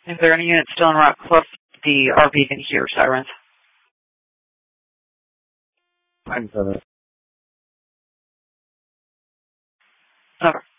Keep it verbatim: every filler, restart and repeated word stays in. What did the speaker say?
Is there any units still in Rock Cliff? The R V can hear sirens. I'm sorry. Over.